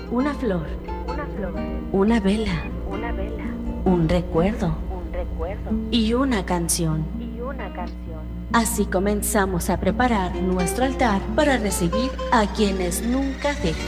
una flor, una flor, una vela, una vela, un recuerdo un recuerdo y una canción. y una canción. Así comenzamos a preparar nuestro altar para recibir a quienes nunca dejan